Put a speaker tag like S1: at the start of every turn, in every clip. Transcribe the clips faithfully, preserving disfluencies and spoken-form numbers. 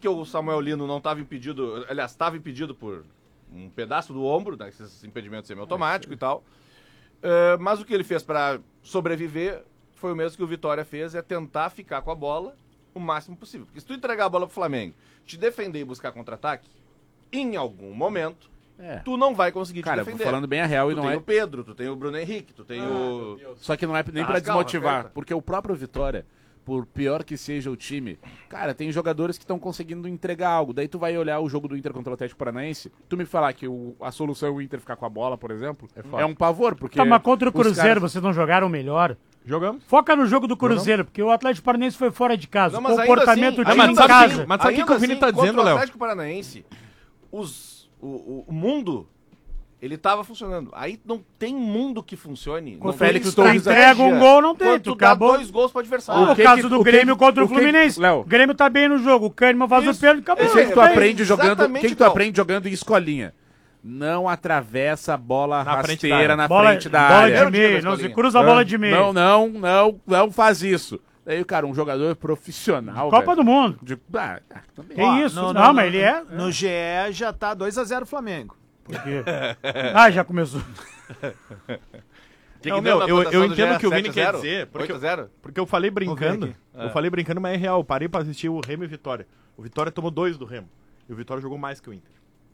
S1: porque o Samuel Lino não estava impedido, aliás, estava impedido por um pedaço do ombro, né, esses impedimentos semiautomáticos é, e tal. Uh, mas o que ele fez para sobreviver foi o mesmo que o Vitória fez, é tentar ficar com a bola o máximo possível. Porque se tu entregar a bola pro Flamengo, te defender e buscar contra-ataque, em algum momento, é. tu não vai conseguir
S2: Cara,
S1: te defender.
S2: falando bem a real, e
S1: tu
S2: não
S1: tem
S2: é...
S1: o Pedro, tu tem o Bruno Henrique, tu tem ah, o...
S2: Só que não é nem ah, pra desmotivar, calma, porque o próprio Vitória, por pior que seja o time, cara, tem jogadores que estão conseguindo entregar algo. Daí tu vai olhar o jogo do Inter contra o Atlético Paranaense, tu me falar que o, a solução é o Inter ficar com a bola, por exemplo, é, é um pavor, porque...
S3: Tá, mas contra o Cruzeiro, caras... vocês não jogaram melhor?
S4: Jogamos.
S3: Foca no jogo do Cruzeiro, Jogamos. porque o Atlético Paranaense foi fora de casa. Não, o comportamento
S1: assim,
S3: do time em casa.
S1: Assim, mas sabe o que o Vini tá dizendo, Léo? O Atlético Paranaense, os, o, o, o mundo, ele tava funcionando. Aí não tem mundo que funcione.
S3: O Félix Torres entrega um gol, não tem.
S1: Tu dá acabou. dois gols pro adversário.
S3: O, o caso que, do o Grêmio que, contra o, o Fluminense. Que, o Grêmio tá bem no jogo. O Kahneman faz Isso. o pênalti, acabou.
S2: Esse é, que tu aprende jogando, quem que tu aprende jogando em escolinha? Não atravessa a bola na rasteira frente na
S3: bola,
S2: frente da
S3: bola
S2: área.
S3: Bola de meio, não se cruza a bola de meio.
S2: Não, não, não, não faz isso. Aí, cara, um jogador profissional,
S3: Copa
S2: velho,
S3: do Mundo.
S2: De, ah,
S3: também. Que Ó, isso? No, não, no, mas ele é...
S5: No G E já tá dois a zero Flamengo.
S3: Por quê? Ah, já começou.
S4: Que não, que meu, eu, eu entendo o que o Vini quer dizer. Porque, oito a zero? Porque eu falei brincando. Eu é. falei brincando, mas é real. Eu parei pra assistir o Remo e Vitória. O Vitória tomou dois do Remo. E o Vitória jogou mais que o Inter.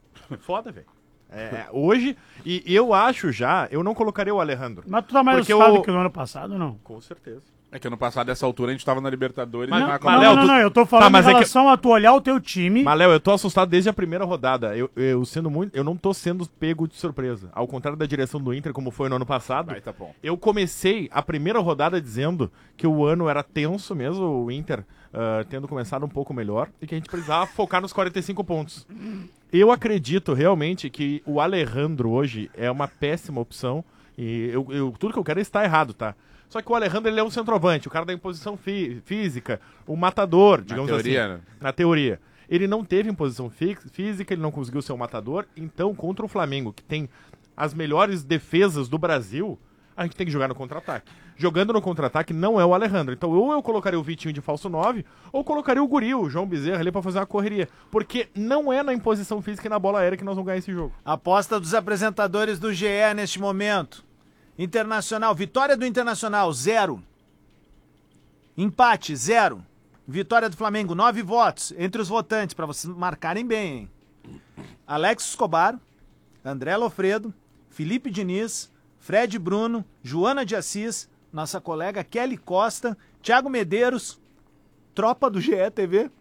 S4: Foda, velho. É, hoje, e eu acho já, eu não colocaria o Alejandro.
S3: Mas tu tá mais assustado eu... que no ano passado, não?
S4: Com certeza.
S2: É que ano passado, nessa altura, a gente tava na Libertadores.
S3: Mas,
S2: não,
S3: mas, não, Léo, não, não, eu tô falando tá, mas em relação é que... a tu olhar o teu time.
S4: Mas, Léo, eu tô assustado desde a primeira rodada. Eu, eu, sendo muito, eu não tô sendo pego de surpresa. Ao contrário da direção do Inter, como foi no ano passado.
S2: Vai, tá bom.
S4: Eu comecei a primeira rodada dizendo que o ano era tenso mesmo, o Inter uh, tendo começado um pouco melhor, e que a gente precisava focar nos quarenta e cinco pontos. Eu acredito realmente que o Alejandro hoje é uma péssima opção. E eu, eu, tudo que eu quero é estar errado, tá? Só que o Alejandro, ele é um centroavante, o cara da imposição fí- física, o matador, digamos
S2: na teoria,
S4: assim.
S2: Né?
S4: Na teoria. Ele não teve imposição fí- física, ele não conseguiu ser um matador. Então, contra o Flamengo, que tem as melhores defesas do Brasil, a gente tem que jogar no contra-ataque. Jogando no contra-ataque não é o Alejandro. Então, ou eu colocaria o Vitinho de falso nove, ou colocaria o Guri, o João Bezerra, ali pra fazer uma correria. Porque não é na imposição física e na bola aérea que nós vamos ganhar esse jogo.
S5: Aposta dos apresentadores do G E neste momento. Internacional, vitória do Internacional, zero. Empate, zero. Vitória do Flamengo, nove votos entre os votantes, para vocês marcarem bem, hein? Alex Escobar, André Lofredo, Felipe Diniz, Fred Bruno, Joana de Assis, nossa colega Kelly Costa, Thiago Medeiros, tropa do G E T V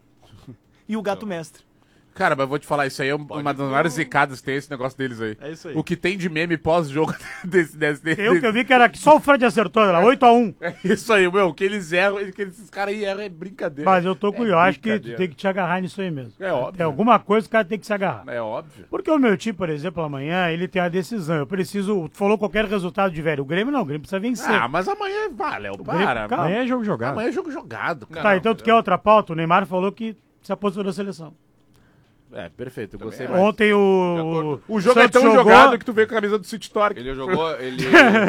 S5: e o Gato Mestre.
S2: Cara, mas vou te falar, isso aí é uma das maiores zicadas que tem esse negócio deles aí.
S4: É isso aí.
S2: O que tem de meme pós-jogo desse, desse, desse...
S3: Eu que eu vi que era que só o Fred acertou, era oito a um.
S2: É isso aí, meu, que eles erram, que esses caras aí erram é brincadeira.
S3: Mas eu tô com é eu acho que tu tem que te agarrar nisso aí mesmo.
S2: É óbvio.
S3: Tem alguma coisa que o cara tem que se agarrar.
S2: É óbvio.
S3: Porque o meu time, por exemplo, amanhã, ele tem a decisão. Eu preciso, tu falou qualquer resultado de velho. O Grêmio não, o Grêmio precisa vencer.
S2: Ah, mas amanhã, vale, o para.
S3: Grêmio,
S4: amanhã é jogo jogado.
S2: Amanhã é jogo jogado.
S3: Cara. Tá, então tu quer outra pauta? O Neymar falou que se aposentou da seleção.
S2: É, perfeito, eu gostei
S3: mais. Ontem o...
S2: O jogo Santos é tão jogou... jogado que tu veio com a camisa do City Torque.
S1: Ele jogou, ele...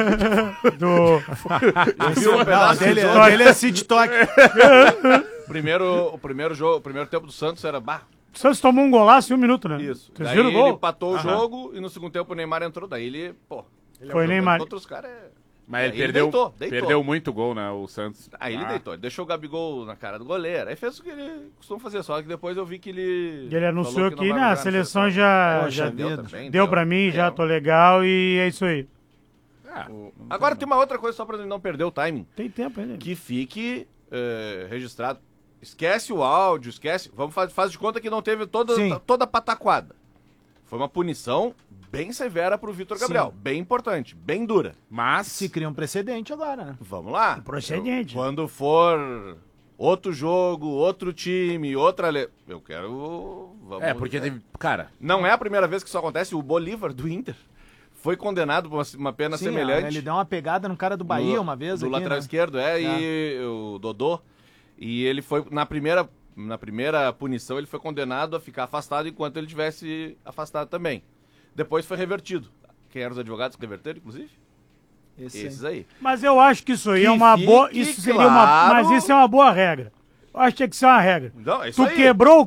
S3: do...
S1: viu um pedaço
S5: dele,
S1: de
S5: ele é City Torque.
S1: primeiro, o primeiro jogo, o primeiro tempo do Santos era... Bah.
S3: O Santos tomou um golaço em um minuto, né?
S1: Isso.
S3: Vocês
S1: daí
S3: viram o gol?
S1: ele empatou Aham. o jogo e no segundo tempo o Neymar entrou. Daí ele, pô... Ele
S3: Foi
S1: é um
S3: Neymar.
S1: Outros caras...
S2: Mas ele, perdeu, ele deitou, deitou. perdeu muito gol, né, o Santos.
S1: Aí ele ah. deitou, ele deixou o Gabigol na cara do goleiro. Aí fez o que ele costuma fazer, só que depois eu vi que ele...
S3: Ele anunciou que, que né, a seleção já,
S1: Poxa,
S3: já
S1: deu,
S3: deu,
S1: também,
S3: deu pra mim, já tô legal e é isso aí.
S1: Ah, o... Agora tem uma outra coisa só pra ele não perder o timing.
S3: Tem tempo ainda.
S1: Que fique uh, registrado. Esquece o áudio, esquece... Vamos fazer faz de conta que não teve toda, toda a pataquada. Foi uma punição bem severa pro Vitor Gabriel. Sim. Bem importante, bem dura.
S5: Mas... Se cria um precedente agora, né?
S1: Vamos lá.
S3: Um precedente.
S1: Eu, quando for outro jogo, outro time, outra... Le... Eu quero... Vamos
S2: é, porque teve... Cara...
S1: Não é a primeira vez que isso acontece. O Bolívar, do Inter, foi condenado por uma, uma pena
S5: Sim,
S1: semelhante.
S5: Ele deu uma pegada no cara do Bahia no, uma vez.
S1: Do
S5: aqui,
S1: lateral
S5: né?
S1: esquerdo, é, é, e o Dodô. E ele foi, na primeira, na primeira punição, ele foi condenado a ficar afastado enquanto ele tivesse afastado também. Depois foi revertido. Quem eram os advogados que reverteram, inclusive? Esse Esses aí.
S3: Mas eu acho que isso aí
S1: que
S3: é uma boa... Isso seria
S1: claro...
S3: uma, mas isso é uma boa regra. Eu acho que tinha que ser uma regra.
S1: Não, é isso
S3: tu
S1: aí.
S3: quebrou